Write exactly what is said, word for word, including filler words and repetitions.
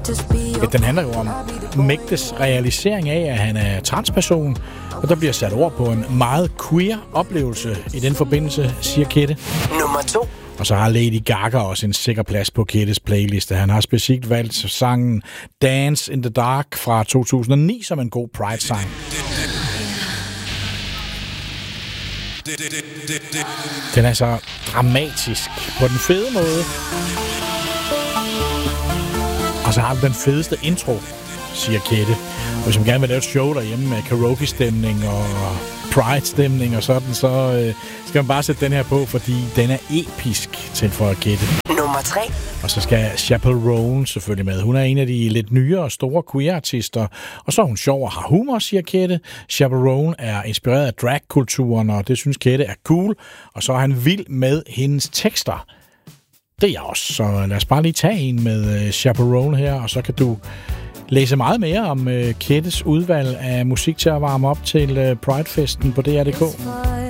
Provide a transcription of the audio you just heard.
Ja, den handler jo om Mægtes realisering af, at han er transperson, og der bliver sat ord på en meget queer oplevelse i den forbindelse, siger Kette. Nummer to. Og så har Lady Gaga også en sikker plads på Kettes playliste. Han har specifikt valgt sangen Dance in the Dark fra to tusind og ni som en god Pride-sang. Den er så dramatisk på den fede måde. Og så har den den fedeste intro, siger Kette. Og hvis man gerne vil lave et show derhjemme med karaoke-stemning og Pride-stemning og sådan, så øh, skal man bare sætte den her på, fordi den er episk til for at Kette. Nummer tre. Og så skal Chaperone selvfølgelig med. Hun er en af de lidt nyere store queer-artister, og så er hun sjov og har humor, siger Kette. Chaperone er inspireret af drag-kulturen, og det synes Kette er cool. Og så er han vild med hendes tekster. Det er jeg også, så lad os bare lige tage en med Chaperone her, og så kan du læse meget mere om uh, Kettes udvalg af musik til at varme op til uh, Pride-festen på D R punktum d k.